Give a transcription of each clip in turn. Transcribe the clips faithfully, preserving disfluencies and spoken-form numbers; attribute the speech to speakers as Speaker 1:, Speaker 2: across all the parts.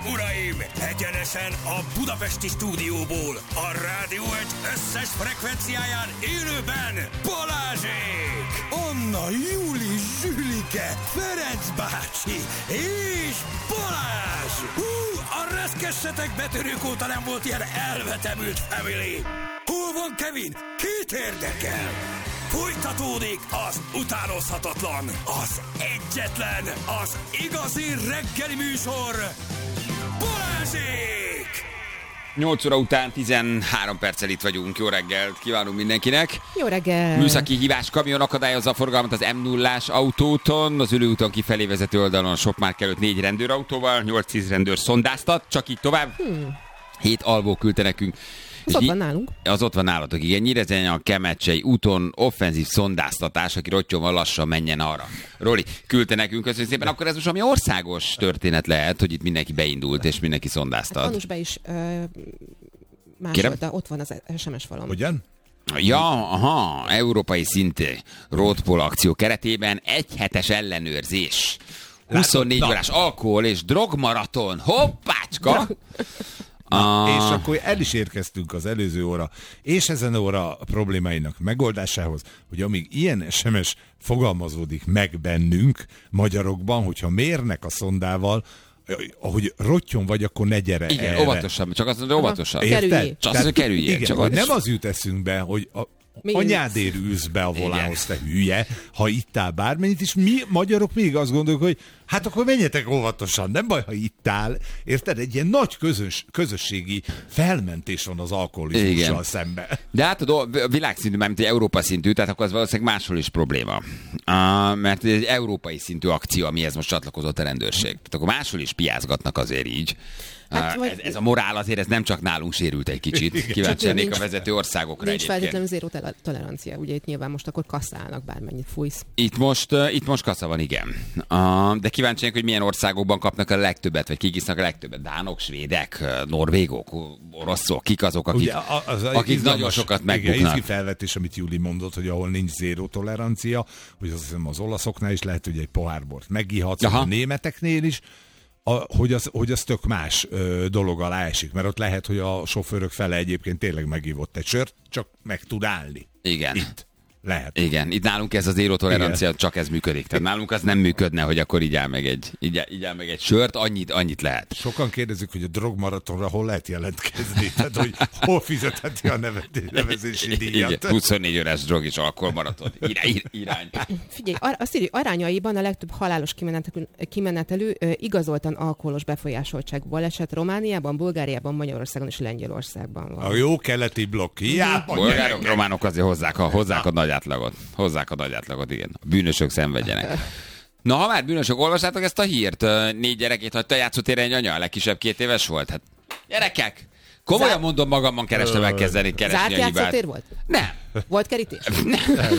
Speaker 1: uraim! Egyenesen a budapesti stúdióból, a Rádió egy összes frekvenciáján élőben Balázsék! Anna, Júli, Zsülike, Ferenc bácsi és Balázs! Hú, a reszkessetek betörők óta nem volt ilyen elvetemült family! Hol van Kevin? Kit érdekel? Folytatódik az utánozhatatlan, az egyetlen, az igazi reggeli műsor, Balázsék!
Speaker 2: nyolc óra után tizenhárom perccel itt vagyunk. Jó reggelt kívánunk mindenkinek.
Speaker 3: Jó reggel.
Speaker 2: Műszaki hívás, kamion akadályozza a forgalmat az em nullás autóúton. Az ülőúton kifelé vezető oldalon a Sopmárk előtt négy rendőrautóval, nyolc-tíz rendőr szondáztat, csak így tovább. Hmm. Hét alvó küldte nekünk.
Speaker 3: Az ott van nálunk. Az
Speaker 2: ott van nálatok, igen. Nyíregyháza a Kemecsei úton offenzív szondáztatás, aki rottyon lassan menjen arra. Roli küldte nekünk, köszönjük szépen. Akkor ez most ami országos történet lehet, hogy itt mindenki beindult, és mindenki szondáztat.
Speaker 3: Hát be is uh, másolta, ott van az es em es falon.
Speaker 4: Hogyan?
Speaker 2: Ja, aha, európai szintű roadpol akció keretében egyhetes ellenőrzés. huszonnégy órás alkohol és drogmaraton. Hoppácska!
Speaker 4: Na, ah. És akkor el is érkeztünk az előző óra és ezen óra problémáinak megoldásához, hogy amíg ilyen es em es fogalmazódik meg bennünk, magyarokban, hogyha mérnek a szondával, ahogy rottyon vagy, akkor ne gyere
Speaker 2: igen,
Speaker 4: erre.
Speaker 2: óvatosabb, csak azt mondja, óvatosabb.
Speaker 3: Kerüljél.
Speaker 2: Csak azt mondja, kerüljél.
Speaker 4: Igen,
Speaker 2: csak
Speaker 4: hogy nem az jut eszünkbe, hogy a Mi anyádér ülsz be a volánhoz, te hülye, ha ittál bármennyit, és mi magyarok még azt gondoljuk, hogy hát akkor menjetek óvatosan, nem baj, ha ittál. Érted? Egy ilyen nagy közös, közösségi felmentés van az alkoholizmussal szemben.
Speaker 2: De hát a világszintű, mármint egy Európa szintű, tehát akkor az valószínűleg máshol is probléma. Uh, mert egy európai szintű akció, amihez most csatlakozott a rendőrség. Tehát akkor máshol is piázgatnak azért így. Hát, uh, ez, ez a morál azért, ez nem csak nálunk sérült egy kicsit. Kíváncsi lennék a vezető országokra.
Speaker 3: Nincs feltétlenül zéró tolerancia, ugye itt nyilván most akkor kasszálnak, bármennyit fújsz.
Speaker 2: Itt most, uh, itt most kassa van, igen. Uh, de kíváncsi lennék, hogy milyen országokban kapnak a legtöbbet, vagy kik isznak a legtöbbet. Dánok, svédek, norvégok, oroszok, kik azok, akik, ugye, az, az akik izgalmas, nagyon sokat megbuknak. Igen,
Speaker 4: izgi felvetés, amit Júli mondott, hogy ahol nincs zéró tolerancia, hogy azt hiszem az olaszoknál is lehet, hogy egy pohárbort megihatsz, a németeknél is, A, hogy, az, hogy az tök más ö, dolog alá esik, mert ott lehet, hogy a sofőrök fele egyébként tényleg megívott egy sört, csak meg tud állni.
Speaker 2: Igen.
Speaker 4: Itt lehet.
Speaker 2: Igen, itt nálunk ez az zéró tolerancia, csak ez működik. Tehát nálunk az nem működne, hogy akkor így áll meg egy, így, így áll meg egy sört, annyit, annyit lehet.
Speaker 4: Sokan kérdezik, hogy a drogmaratonra hol lehet jelentkezni, tehát hogy hol fizetheti a nevezési díjat.
Speaker 2: Igen, huszonnégy órás drog és alkoholmaraton. Irány. irány.
Speaker 3: Figyelj, azt írja, arányaiban a legtöbb halálos kimenetelő, kimenetelő igazoltan alkoholos befolyásoltságú baleset Romániában, Bulgáriában, Magyarországon és Lengyelországban van.
Speaker 4: A jó keleti blokk. Hiába.
Speaker 2: Bolgárok, románok azért hozzák a, hozzák a nagy átlagot. Hozzák a nagy átlagot, igen. A bűnösök szenvedjenek. Na, ha már bűnösök, olvassátok ezt a hírt. Négy gyerekét hagyta a játszótéren egy anya, a legkisebb két éves volt. Hát, gyerekek! Komolyan Zár... mondom, magamban kerestem elkezdeni keresni
Speaker 3: Zárt
Speaker 2: a hibát.
Speaker 3: játszótér volt?
Speaker 2: Nem.
Speaker 3: Volt kerítés?
Speaker 2: Nem.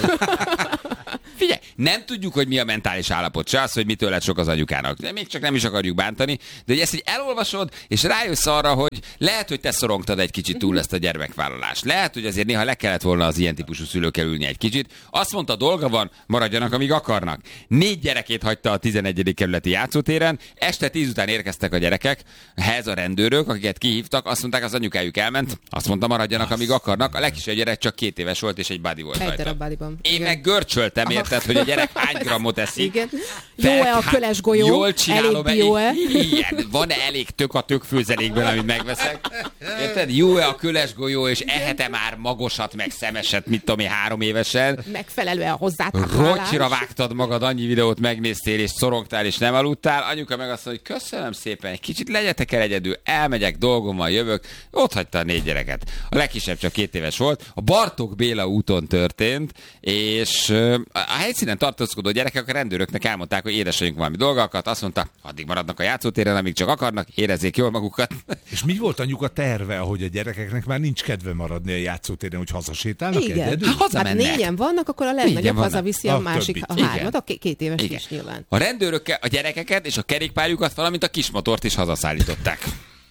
Speaker 2: Figyelj, nem tudjuk, hogy mi a mentális állapot, se az, hogy mitől lett sok az anyukának. De még csak nem is akarjuk bántani, de hogy ezt így elolvasod, és rájössz arra, hogy lehet, hogy te szorongtad egy kicsit túl ezt a gyermekvállalást. Lehet, hogy azért néha le kellett volna az ilyen típusú szülőkkel ülni egy kicsit. Azt mondta, dolga van, maradjanak, amíg akarnak. Négy gyerekét hagyta a tizenegyedik kerületi játszótéren, este tíz után érkeztek a gyerekek, ehhez a rendőrök, akiket kihívtak, azt mondták, az anyukájuk elment, azt mondta, maradjanak, amíg akarnak. A legkisebb gyerek csak két éves volt, és egy body volt
Speaker 3: egy
Speaker 2: rajta.
Speaker 3: darab bodyban.
Speaker 2: Én igen. meg görcsöltem, érted, hogy a gyerek hány grammot eszik.
Speaker 3: Igen. Jó-e a köles golyó?
Speaker 2: Jól csinálom.
Speaker 3: Elég bio-e?
Speaker 2: Igen. Van-e elég tök a tök főzelékben, amit megveszek? Érted? Jó-e a köles golyó, és ehet-e már magosat, meg szemeset, mit tudom én, három évesen?
Speaker 3: Megfelelően hozzátartálás.
Speaker 2: Rocsira vágtad magad, annyi videót megnéztél, és szorongtál, és nem aludtál. Anyuka meg azt mondja, hogy köszönöm szépen, egy kicsit legyetek el egyedül, elmegyek, dolgommal jövök. Ott hagyta a négy gyereket. A legkisebb csak két éves volt. A Bartók Béla úton történt, és a helyszínen tartózkodó gyerekek a rendőröknek elmondták, hogy édesanyjunk valami dolgokat, azt mondta, addig maradnak a játszótéren, amíg csak akarnak, érezzék jól magukat.
Speaker 4: És mi volt anyuka terve, ahogy a gyerekeknek már nincs kedve maradni a játszótéren, hogy hazasétálnak egyedül?
Speaker 3: Hát négyen vannak, akkor a legnagyobb hazaviszi a, a másik, a hármat, a két éves igen. is nyilván.
Speaker 2: A rendőrök a gyerekeket és a kerékpárjukat, valamint a kismotort is hazaszállították.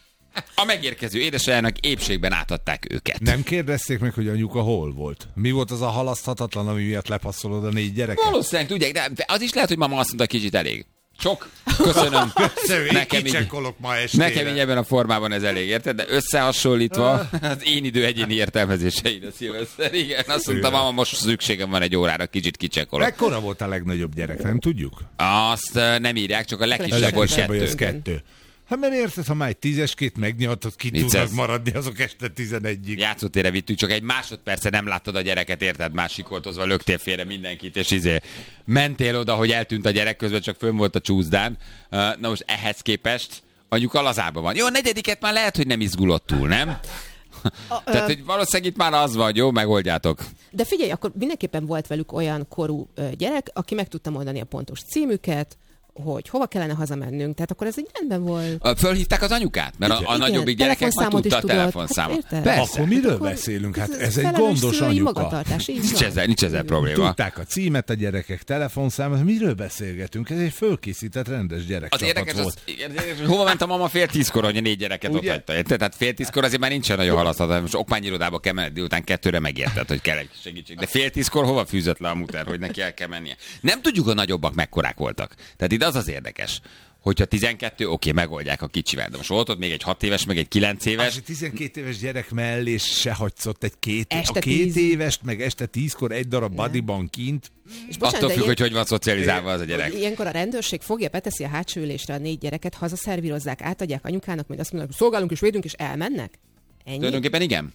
Speaker 2: A megérkező édesanyjának épségben átadták őket.
Speaker 4: Nem kérdezték meg, hogy anyuka hol volt? Mi volt az a halaszthatatlan, ami miatt lepasszolod a négy gyereket?
Speaker 2: Valószínűleg tudják, de az is lehet, hogy mama azt mondta, kicsit elég. Sok. Köszönöm.
Speaker 4: Köszönöm,
Speaker 2: nekem így,
Speaker 4: ma estére.
Speaker 2: nekem így ebben a formában ez elég, érted? De összehasonlítva az én idő egyéni értelmezéseid a szilveszter. Igen, azt mondtam, mama, most szükségem van egy órára, kicsit kicsekolok.
Speaker 4: Mekkora volt a legnagyobb gyerek, nem tudjuk?
Speaker 2: Azt nem írják, csak a legkisebb volt kettő.
Speaker 4: kettő. Hát mert érted, ha már egy tízeskét megnyaltad, ki
Speaker 2: Vicces.
Speaker 4: tudnak maradni azok este tizenegyig.
Speaker 2: Játszótére vittük, csak egy másodperce nem láttad a gyereket, érted? Másikoltozva löktél félre mindenkit, és izé mentél oda, hogy eltűnt a gyerek, közben csak fönn volt a csúszdán. Na most ehhez képest anyuka lazában van. Jó, a negyediket már lehet, hogy nem izgulott túl, nem? A, Tehát, hogy valószínűleg itt már az van, jó, megoldjátok.
Speaker 3: De figyelj, akkor mindenképpen volt velük olyan korú gyerek, aki meg tudta mondani a pontos címüket, hogy hova kellene hazamennünk, tehát akkor ez egy rendben volt.
Speaker 2: Fölhívták az anyukát? Mert a, a nagyobbik gyerekek már tudta a telefonszámot.
Speaker 3: Hát,
Speaker 4: persze. Akkor miről akkor beszélünk? Hát ez, ez egy gondos anyuka.
Speaker 2: Nincs ezzel, nincs ezzel probléma.
Speaker 4: Tudták a címet, a gyerekek telefonszámot, miről beszélgetünk? Ez egy fölkészített rendes gyerekcsapat
Speaker 2: az érdekes,
Speaker 4: volt.
Speaker 2: Az érdekes, hogy hova ment a mama fél tízkor, hogy a négy gyereket ott hagyta. Tehát fél tízkor azért már nincsen nagyon halaszthat. Most okmányirodába kell menni, délután kettőre megérted, hogy kell egy segítség. De fél tízkor hova fűzött le a muter, hogy neki el kell mennie? Nem tudjuk, a nagyobbak mekkorák voltak. Tehát itt az az érdekes, hogyha tizenkettő, oké, megoldják a kicsivel. De most volt ott még egy hat éves, meg egy kilenc éves.
Speaker 4: A tizenkét éves gyerek mellé se hagysz egy két,
Speaker 3: este
Speaker 4: a két
Speaker 3: tíz.
Speaker 4: évest, meg este tízkor egy darab bodyban kint.
Speaker 3: És bocsánat,
Speaker 2: attól függ,
Speaker 3: ilyen,
Speaker 2: hogy hogy van szocializálva az a gyerek.
Speaker 3: Ilyenkor a rendőrség fogja, beteszi a hátsó ülésre a négy gyereket, hazaszervírozzák, átadják anyukának, majd azt mondják, hogy szolgálunk és védünk, és elmennek? Ennyi?
Speaker 2: Tulajdonképpen igen.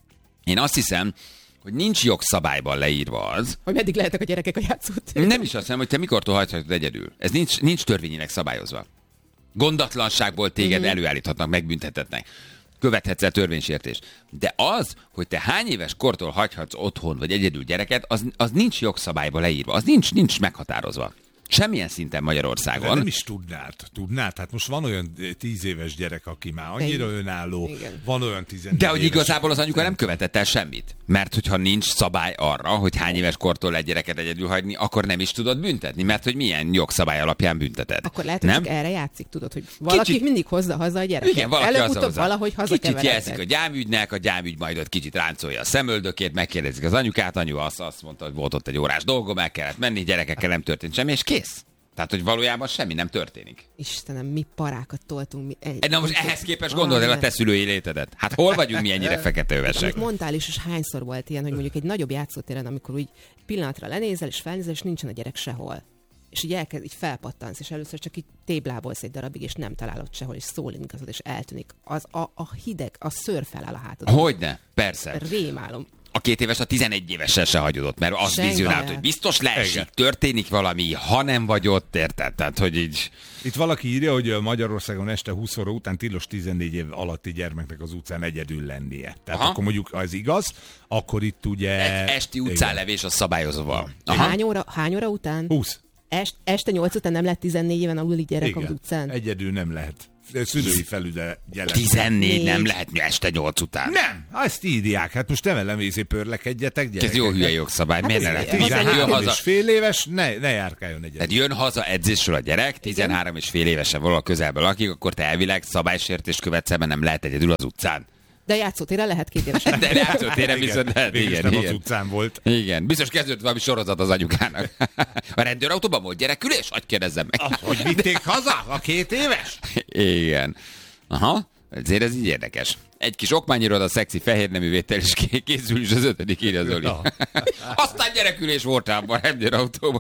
Speaker 2: Én azt hiszem, hogy nincs jogszabályban leírva az,
Speaker 3: hogy meddig lehetek a gyerekek a játszótéren.
Speaker 2: Nem is azt hiszem, hogy te mikortól hagyhatod egyedül. Ez nincs, nincs törvényileg szabályozva. Gondatlanságból téged mm-hmm. előállíthatnak, megbüntethetnek. Követhetsz el törvénysértést. De az, hogy te hány éves kortól hagyhatsz otthon vagy egyedül gyereket, az, az nincs jogszabályban leírva. Az nincs, nincs meghatározva. Semmilyen szinten Magyarországon.
Speaker 4: De nem is tudnád. Tudnád? Hát most van olyan tíz éves gyerek, aki már annyira
Speaker 3: Igen.
Speaker 4: önálló,
Speaker 3: Igen.
Speaker 4: van olyan tizennégy
Speaker 2: De hogy
Speaker 4: éves,
Speaker 2: igazából az anyuka nem követett el semmit. Mert hogyha nincs szabály arra, hogy hány éves kortól egy gyereket egyedül hagyni, akkor nem is tudod büntetni, mert hogy milyen jogszabály alapján bünteted.
Speaker 3: Akkor lehet, hogy
Speaker 2: nem?
Speaker 3: csak erre játszik, tudod, hogy valaki
Speaker 2: Kicsit...
Speaker 3: mindig hozza haza a gyereket.
Speaker 2: Igen, valaki
Speaker 3: előbb-utóbb valahogy
Speaker 2: Kicsit
Speaker 3: hazakeverednek.
Speaker 2: jelzik a gyámügynek, a gyámügy majd ott kicsit ráncolja a szemöldökét, megkérdezik az anyukát, anyu azt, azt mondta, hogy volt ott egy órás dolgom, el kellett menni, gyerekekkel nem történt semmi, és kész. Tehát, hogy valójában semmi nem történik.
Speaker 3: Istenem, mi parákat toltunk. Mi egy...
Speaker 2: Na most ehhez képest gondold el a te szülői létedet. Hát hol vagyunk mi ennyire feketővesek?
Speaker 3: Amit mondtál is, és hányszor volt ilyen, hogy mondjuk egy nagyobb játszótéren, amikor úgy pillanatra lenézel, és felnézel, és nincsen a gyerek sehol. És így elkezd, így felpattansz, és először csak így téblábolsz egy darabig, és nem találod sehol, és szólingazod, és eltűnik. Az a, a hideg, a szőr feláll a hátad.
Speaker 2: Hogyne, persze.
Speaker 3: Rémálom.
Speaker 2: A két éves, a tizenegy évesen se hagyod ott, mert az
Speaker 3: Senki
Speaker 2: vizionált,
Speaker 3: nem.
Speaker 2: hogy biztos leesik,
Speaker 4: Igen.
Speaker 2: történik valami, ha nem vagy ott, érted? Tehát, hogy így...
Speaker 4: Itt valaki írja, hogy Magyarországon este húsz óra után tilos tizennégy év alatti gyermeknek az utcán egyedül lennie. Tehát
Speaker 2: Aha.
Speaker 4: akkor mondjuk az igaz, akkor itt ugye...
Speaker 2: Egy esti utcánlevés az szabályozva.
Speaker 3: Hány óra, hány óra után?
Speaker 4: húsz.
Speaker 3: Est, este nyolc után nem lehet tizennégy éven aluli gyerek
Speaker 4: Igen.
Speaker 3: az utcán?
Speaker 4: Egyedül nem lehet. Szülői felügye jelen.
Speaker 2: tizennégy nem
Speaker 3: Négy.
Speaker 2: lehet este nyolc után.
Speaker 4: Nem, azt írják. Hát most nem elemészé pörlekedjetek, gyerekek.
Speaker 2: Ez jó hülye jogszabály.
Speaker 3: Hát
Speaker 2: Miért
Speaker 3: ez
Speaker 2: ne lehet?
Speaker 3: egy-
Speaker 2: tizenhárom
Speaker 4: tizenhárom
Speaker 2: haza...
Speaker 4: és fél éves, ne, ne járkáljon egyedül.
Speaker 2: Tehát jön haza edzésről a gyerek, tizenhárom és fél évesen valahol közelben lakik, akkor te elvileg szabálysértést követsz el, mert nem lehet egyedül az utcán.
Speaker 3: De játszótéren lehet két évesen.
Speaker 2: De játszótéren viszont lehet,
Speaker 4: Végülis
Speaker 2: igen,
Speaker 4: nem az
Speaker 2: igen.
Speaker 4: utcán volt.
Speaker 2: Igen, biztos kezdődött valami sorozat az anyukának. A rendőrautóban volt gyerekülés? Hadd kérdezzem meg.
Speaker 4: Ah, hogy vitték haza a két éves?
Speaker 2: Igen. Aha, ezért ez így érdekes. Egy kis okmányiroda, szexi fehérnemű vétel, és ké- készül is az ötödik, írja Zoli.
Speaker 4: Na.
Speaker 2: Aztán gyerekülés volt ám a rendőrautóban.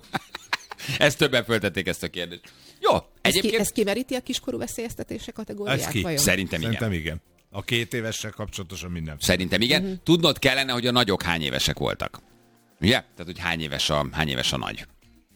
Speaker 2: Ezt többen föltették ezt a kérdést. Jó,
Speaker 3: Ez, ki,
Speaker 2: egyébként
Speaker 3: ez kiveríti a kiskorú veszélyeztetése kategóriát?
Speaker 4: Ez ki?
Speaker 3: Vajon?
Speaker 2: szerintem igen.
Speaker 4: Szerintem igen. A két évessel kapcsolatosan minden.
Speaker 2: Szerintem igen.
Speaker 3: Mhm.
Speaker 2: Uh-huh. Tudnod kellene, hogy a nagyok hány évesek voltak. Ugye? Tehát, hogy hány éves a, hány éves a nagy.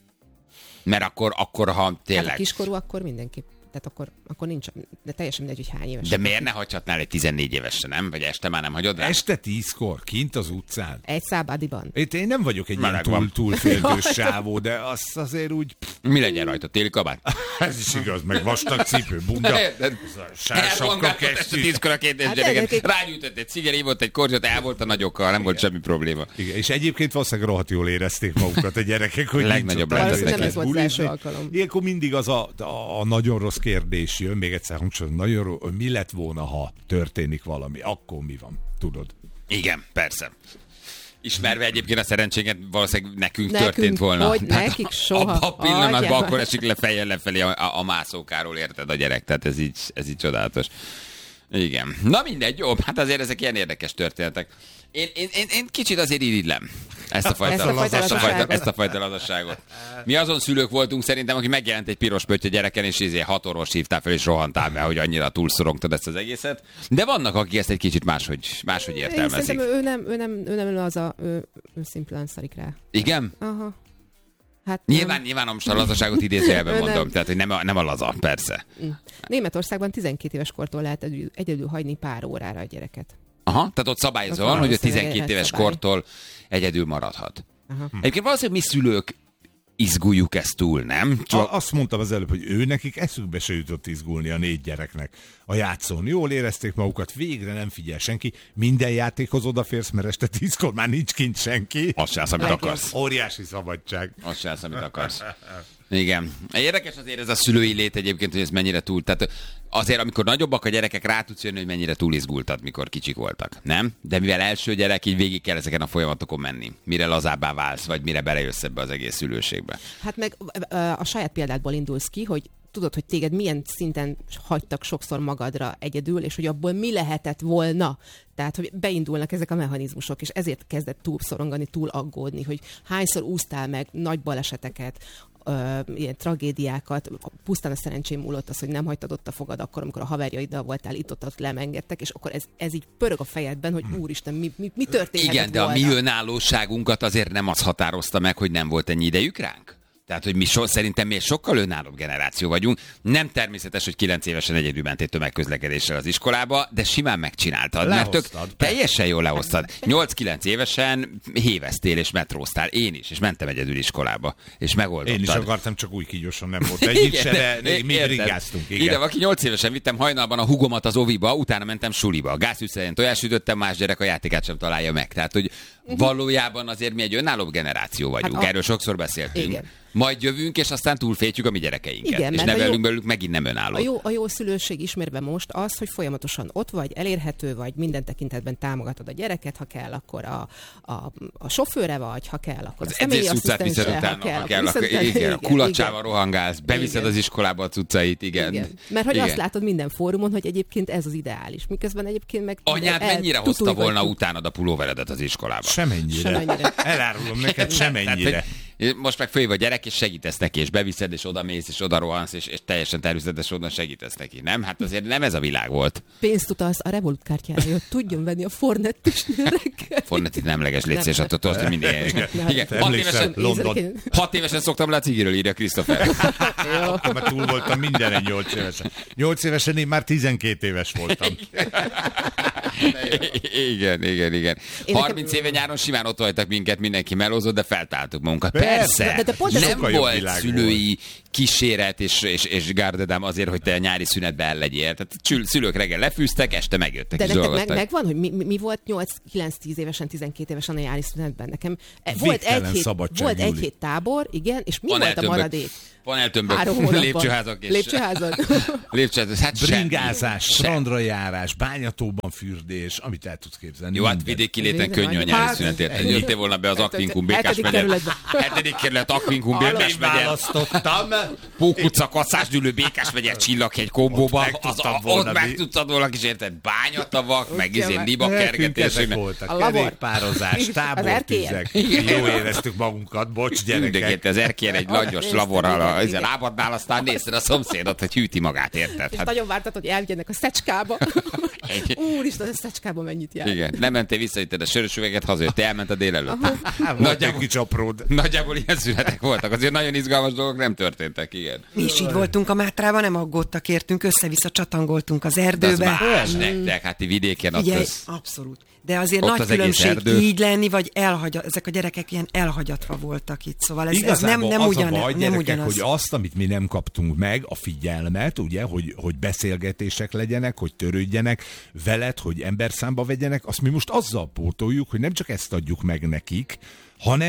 Speaker 2: Mert akkor, akkor ha
Speaker 3: Hát a
Speaker 2: tényleg...
Speaker 3: kiskorú akkor mindenképp. Tehát akkor, akkor nincs, de teljesen mindegy, hogy hány éves.
Speaker 2: De miért ne hagyhatnál egy tizennégy évesre, nem? Vagy este már nem hagyod rá?
Speaker 4: Este tízkor, kint az utcán.
Speaker 3: Egy szábadiban.
Speaker 4: Itt én nem vagyok egy ilyen
Speaker 2: Meleg
Speaker 4: túl,
Speaker 2: van.
Speaker 4: túlféltős sávó, de azt azért úgy...
Speaker 2: Mi legyen rajta? Téli kabát?
Speaker 4: Ez is igaz, meg vastag cipő, bunda, sársapka,
Speaker 2: Elvongált este
Speaker 4: kesztyű.
Speaker 2: tízkor a két éves
Speaker 3: Hát
Speaker 2: gyereket.
Speaker 3: ezek-
Speaker 2: Rágyújtott egy ciger, ívott egy kortyot, el volt a nagyokkal, nem volt semmi probléma.
Speaker 4: Igen, és egyébként valószínűleg rohadt jól érezték magukat a gyerekek, hogy
Speaker 2: Legnagyobb
Speaker 4: nincs ott
Speaker 2: lehetett
Speaker 4: elkezdtek
Speaker 3: neki. Nem ez volt az
Speaker 4: bulizni.
Speaker 3: első alkalom.
Speaker 4: Ilyenkor mindig az a, a, a nagyon rossz kérdés jön, még egyszer hangsúlyozom, nagyon rossz, hogy mi lett volna, ha történik valami, akkor mi van, tudod?
Speaker 2: Igen, persze. Ismerve egyébként a szerencsénket, valószínűleg nekünk,
Speaker 3: nekünk
Speaker 2: történt volna.
Speaker 3: Hogy nekik soha.
Speaker 2: Abba a pillanatban
Speaker 3: Agyám.
Speaker 2: akkor esik le fejjel lefelé a, a, a mászókáról, érted a gyerek. Tehát ez így, ez így csodálatos. Igen. Na mindegy, jó. Hát azért ezek ilyen érdekes történetek. Én, én, én, én kicsit azért irigylem ezt a fajta,
Speaker 3: ezt a fajta,
Speaker 2: ezt a fajta, ezt a fajta lazasságot. Mi azon szülők voltunk szerintem, aki megjelent egy piros pötty a gyereken, és ezért hat orvos hívtál fel, és rohantál be, hogy annyira túlszorongtad ezt az egészet. De vannak, akik ezt egy kicsit máshogy, máshogy értelmezik.
Speaker 3: Én szerintem ő nem, ő nem, ő nem az a, ő, ő szimplán szarik rá.
Speaker 2: Igen?
Speaker 3: Aha. Hát
Speaker 2: Nyilván,
Speaker 3: nem.
Speaker 2: nyilván a lazaságot idézőjelben
Speaker 3: Ő
Speaker 2: mondom,
Speaker 3: nem.
Speaker 2: tehát hogy nem a, nem a laza, persze.
Speaker 3: Németországban tizenkét éves kortól lehet egyedül, egyedül hagyni pár órára a gyereket.
Speaker 2: Aha, tehát ott szabályozva
Speaker 3: Ott
Speaker 2: van, hogy a
Speaker 3: valószínűleg
Speaker 2: tizenkét
Speaker 3: lehet
Speaker 2: éves
Speaker 3: szabály.
Speaker 2: kortól egyedül maradhat.
Speaker 3: Aha.
Speaker 2: Egyébként valószínűleg mi szülők izguljuk ezt túl, nem? Csak...
Speaker 4: A, azt mondtam az előbb, hogy ő nekik eszükbe se jutott izgulni a négy gyereknek. A játszón jól érezték magukat, végre nem figyel senki, minden játékhoz odaférsz, mert este tízkor már nincs kint senki.
Speaker 2: Azt se az, amit
Speaker 3: Legjobb.
Speaker 2: akarsz.
Speaker 4: Óriási szabadság.
Speaker 2: Azt se az, amit akarsz. Igen. Érdekes azért ez a szülői lét egyébként, hogy ez mennyire túl. Tehát azért, amikor nagyobbak a gyerekek, rá tudsz jönni, hogy mennyire túl izgultad, mikor kicsik voltak. Nem? De mivel első gyerek, így végig kell ezeken a folyamatokon menni. Mire lazábbá válsz, vagy mire belejössz ebbe az egész szülőségbe.
Speaker 3: Hát meg ö, a saját példádból indulsz ki, hogy tudod, hogy téged milyen szinten hagytak sokszor magadra egyedül, és hogy abból mi lehetett volna. Tehát, hogy beindulnak ezek a mechanizmusok, és ezért kezdett túl szorongani, túl aggódni, hogy hányszor úsztál meg nagy baleseteket, ö, ilyen tragédiákat, pusztán a szerencsém múlott az, hogy nem hagytad ott a fogad akkor, amikor a haverjaiddal voltál, itt ott, ott lemengedtek, és akkor ez, ez így pörög a fejedben, hogy úristen, mi, mi, mi történhetett
Speaker 2: Igen, de
Speaker 3: volna?
Speaker 2: a mi önállóságunkat azért nem az határozta meg, hogy nem volt ennyi idejük ránk. Tehát, hogy mi so, szerintem mi egy sokkal önállóbb generáció vagyunk. Nem természetes, hogy kilenc évesen egyedül mentél tömegközlekedéssel az iskolába, de simán megcsináltad. Mert tök teljesen jól lehoztad. nyolc-kilenc évesen héveztél és metróztál. Én is, és mentem egyedül iskolába. És megoldottad.
Speaker 4: Én is akartam, csak úgy kígyosan nem volt egyik se, de mi brigáztunk.
Speaker 2: Ide, aki nyolc évesen vittem hajnalban a hugomat az oviba, utána mentem suliba. Gázfűszerén tojásütöttem, más gyerek a játékát sem találja meg. Tehát, hogy valójában azért mi egy önállóbb generáció vagyunk.
Speaker 3: Hát a...
Speaker 2: Erről sokszor beszéltünk.
Speaker 3: Igen.
Speaker 2: Majd jövünk, és aztán túlfétjük a mi gyerekeinket.
Speaker 3: Igen,
Speaker 2: és
Speaker 3: mert a
Speaker 2: nevelünk
Speaker 3: jó-
Speaker 2: belőlük megint nem önálló.
Speaker 3: A jó, a jó szülőség ismerve most az, hogy folyamatosan ott vagy, elérhető vagy, minden tekintetben támogatod a gyereket, ha kell, akkor a, a, a sofőre vagy, ha kell, akkor
Speaker 2: Az
Speaker 3: a személyi
Speaker 2: edzés viszed
Speaker 3: asszisztense,
Speaker 2: utána, ha kell, akkor,
Speaker 3: viszed-
Speaker 2: igen, a kulacsával
Speaker 3: igen.
Speaker 2: rohangálsz, beviszed
Speaker 3: Igen.
Speaker 2: az iskolába a cuccait, igen.
Speaker 3: Igen. Mert hogy
Speaker 2: Igen.
Speaker 3: azt látod minden fórumon, hogy egyébként ez az ideális. Miközben egyébként meg...
Speaker 2: Anyád
Speaker 3: el-
Speaker 2: mennyire hozta
Speaker 3: tutulj
Speaker 2: volna
Speaker 3: vagy-
Speaker 2: utánad a pulóveredet az iskolába?
Speaker 4: Semennyire.
Speaker 3: Semennyire.
Speaker 4: Elárulom neked, semennyire.
Speaker 2: Tehát, hogy most meg följön a gyerek, és segítesz neki, és beviszed, és oda mész, és oda rohansz, és, és teljesen természetes oda segítesz neki. Nem? Hát azért nem ez a világ volt.
Speaker 3: Pénzt utalsz a Revolut kártyára, hogy tudjon venni a Fornettisnél reggel.
Speaker 2: Fornetit nemleges létszés, attól tudod, hogy mindig. Igen, hat
Speaker 4: Emlékszem,
Speaker 2: évesen,
Speaker 4: London.
Speaker 2: hat évesen szoktam le a cigiről, írja Christopher.
Speaker 4: Akkor már túl voltam mindenen nyolc évesen. Nyolc évesen én már tizenkét éves voltam.
Speaker 2: Igen, igen, igen.
Speaker 3: Én
Speaker 2: harminc
Speaker 3: nekem-
Speaker 2: éve nyáron simán ott hagytak minket, mindenki melózott, de feltáltuk magunkat.
Speaker 4: Persze.
Speaker 2: Persze,
Speaker 3: De- de pont ez
Speaker 2: nem
Speaker 4: sokkal jobb
Speaker 2: volt
Speaker 4: világ
Speaker 2: szülői kíséret és, és, és gárdedám azért, hogy te a nyári szünetbe el legyél. Tehát csül- szülők reggel lefűztek, este megjöttek
Speaker 3: De
Speaker 2: és
Speaker 3: neked meg,
Speaker 2: dolgoztak.
Speaker 3: megvan, hogy mi, mi, mi volt nyolc-kilenc-tíz évesen, tizenkét évesen a nyári szünetben? Nekem e, volt
Speaker 4: Végtelen
Speaker 3: egy, hét,
Speaker 4: szabadság,
Speaker 3: volt egy
Speaker 4: Júli.
Speaker 3: hét tábor, igen, és mi volt a
Speaker 2: Paneltömbök.
Speaker 3: maradék?
Speaker 2: Paneltömbök,
Speaker 3: Három hónapban.
Speaker 2: lépcsőházak és...
Speaker 3: Lépcsőházak.
Speaker 2: Lépcsőházak, hát
Speaker 4: Bringázás,
Speaker 2: semmi.
Speaker 4: strandra járás, bányatóban fürdés, amit el tudsz képzelni.
Speaker 2: Jó, hát
Speaker 4: minden.
Speaker 2: vidéki léten
Speaker 3: Végre
Speaker 2: könnyű a
Speaker 3: van.
Speaker 2: nyári
Speaker 3: Hát,
Speaker 2: szünet, érted?
Speaker 4: ennyi.
Speaker 2: Jöttél volna be az Aquincum Békás
Speaker 3: Hetedik
Speaker 2: megye.
Speaker 3: kerületbe.
Speaker 2: Hetedik kerület Aquincum
Speaker 4: Én
Speaker 2: Békás megye.
Speaker 4: választottam.
Speaker 2: Pókutca, Kasszásgyűlő, Békás megye, Csillaghegy kombóba.
Speaker 4: Ott meg
Speaker 2: Az,
Speaker 4: tudtam
Speaker 2: a,
Speaker 4: volna
Speaker 2: ott meg
Speaker 4: mi-
Speaker 2: tudtad volna kis, érted? Bányatavak, meg izé
Speaker 3: meg-
Speaker 2: liba
Speaker 4: Nekünk
Speaker 2: kergetés.
Speaker 4: ezek
Speaker 2: meg-
Speaker 4: voltak.
Speaker 3: A labor.
Speaker 4: Kerékpározás,
Speaker 3: Az
Speaker 4: tábortüzek. Jó éreztük magunkat, bocs
Speaker 2: Mindegét
Speaker 4: gyerekek.
Speaker 2: az erkélyen egy langyos
Speaker 3: Néztem,
Speaker 2: laborral
Speaker 3: igen,
Speaker 2: a
Speaker 3: igen.
Speaker 2: lábadnál, aztán nézted a szomszédot, hogy hűti magát, érted?
Speaker 3: És
Speaker 2: Hát,
Speaker 3: nagyon vártad, hogy elvigyenek a szecskába.
Speaker 2: Egy-
Speaker 3: Úristen, a szecskába mennyit jár.
Speaker 2: igen, nem mentél vissza, itt a sörös üveget hazajöttél, elmented délelőtt.
Speaker 4: Hát, volt
Speaker 2: Nagyjából-
Speaker 4: egy kicsi apród.
Speaker 2: Nagyjából ilyen szünetek voltak, azért nagyon izgalmas dolgok nem történtek, igen.
Speaker 5: Mi is így voltunk a Mátrában, nem aggódtak értünk, össze-vissza csatangoltunk az
Speaker 2: De az
Speaker 5: erdőbe.
Speaker 2: más nektek, hát ti vidéken ott
Speaker 5: Figyelj,
Speaker 2: az...
Speaker 5: abszolút. De azért
Speaker 2: Ott
Speaker 5: nagy
Speaker 2: az egész
Speaker 5: különbség
Speaker 2: erdő.
Speaker 5: így lenni, vagy elhagyat, ezek a gyerekek ilyen elhagyatva voltak itt, szóval ez, ez nem,
Speaker 4: Igazából
Speaker 5: nem,
Speaker 4: az
Speaker 5: ugyan,
Speaker 4: a baj,
Speaker 5: nem
Speaker 4: gyerekek,
Speaker 5: ugyanaz.
Speaker 4: hogy azt, amit mi nem kaptunk meg, a figyelmet, ugye, hogy, hogy beszélgetések legyenek, hogy törődjenek veled, hogy emberszámba vegyenek, azt mi most azzal pótoljuk, hogy nem csak ezt adjuk meg nekik, hanem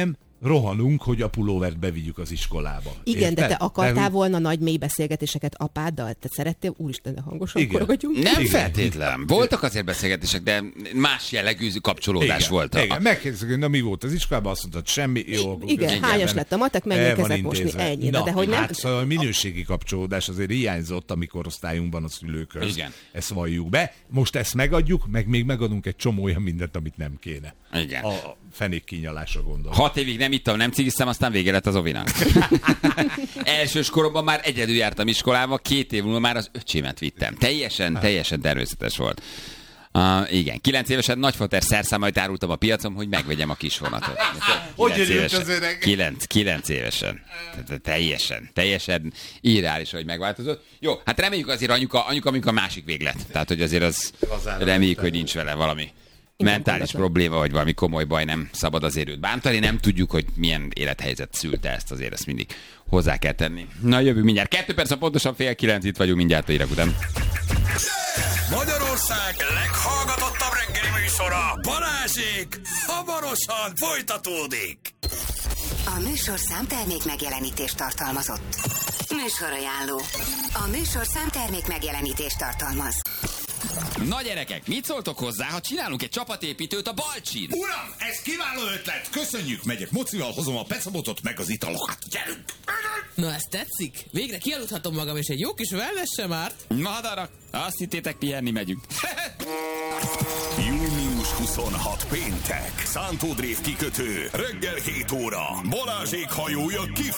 Speaker 4: rohanunk, hogy a pulóvert bevigyük az iskolába.
Speaker 3: Igen,
Speaker 4: Érted?
Speaker 3: de te akartál
Speaker 4: de,
Speaker 3: volna nagy mély beszélgetéseket apáddal? Te szerettél? Úristen, de hangosan korogatjunk.
Speaker 2: Nem
Speaker 4: Igen.
Speaker 2: feltétlen. Voltak azért beszélgetések, de más jellegű kapcsolódás
Speaker 4: igen,
Speaker 2: volt.
Speaker 4: Igen, megkérdezek, hogy na mi volt az iskolában, azt mondtad, semmi, jó.
Speaker 3: Igen,
Speaker 2: igen,
Speaker 3: hányas
Speaker 2: benne.
Speaker 3: lett a matek, menjél
Speaker 4: El van
Speaker 3: kezet mosni,
Speaker 4: intézve.
Speaker 3: ennyi.
Speaker 4: Na,
Speaker 3: De hogy nem...
Speaker 4: hát szóval a minőségi kapcsolódás azért hiányzott a mi korosztályunkban a szülőköz.
Speaker 2: Igen.
Speaker 4: Ezt valljuk be. Most ezt megadjuk, meg még megadunk egy csomó olyan mindent, amit nem kéne.
Speaker 2: Igen.
Speaker 4: A fenék kínyalása gondolom.
Speaker 2: Hat évig nem ittam, nem cigiztem, aztán vége lett az ovinak. Elsős koromban már egyedül jártam iskolába, két év múlva már az öcsémet vittem. Teljesen, teljesen természetes volt. Uh, igen, kilenc évesen nagyfater szerszámait árultam a piacon, hogy megvegyem a kis vonatot.
Speaker 4: Hogy
Speaker 2: Kilenc
Speaker 4: örült
Speaker 2: évesen.
Speaker 4: az öreg?
Speaker 2: Kilenc, kilenc évesen. Tehát teljesen, teljesen irreális, hogy megváltozott. Jó, hát reméljük azért anyuka, anyuka amikor a másik véglet. Tehát, hogy azért az reméljük, hogy nincs vele valami mentális probléma, vagy valami komoly baj, nem szabad azért őt bántani. Nem tudjuk, hogy milyen élethelyzet szülte ezt, azért ezt mindig hozzá kell tenni. Na, jövünk mindjárt. Kettő perc, a pontosan fél kilenc, itt vagyunk mindjárt a hírek után.
Speaker 1: Magyarország leghallgatottabb reggeli műsora, Balázsék, hamarosan folytatódik.
Speaker 6: A műsorszám termék megjelenítést tartalmazott. Műsorajánló. A műsorszám termék megjelenítést tartalmaz.
Speaker 2: Na gyerekek, mit szóltok hozzá, ha csinálunk egy csapatépítőt a Balcsin?
Speaker 7: Uram, ez kiváló ötlet! Köszönjük, megyek mocival, hozom a pecabotot meg az italokat. Gyerünk!
Speaker 8: Na, ez tetszik? Végre kialudhatom magam, és egy jó kis wellness sem árt.
Speaker 2: Madarak, azt hittétek, pihenni megyünk.
Speaker 1: június huszonhatodika péntek, Szántó Drév kikötő, reggel hét óra, Balázsék hajója kif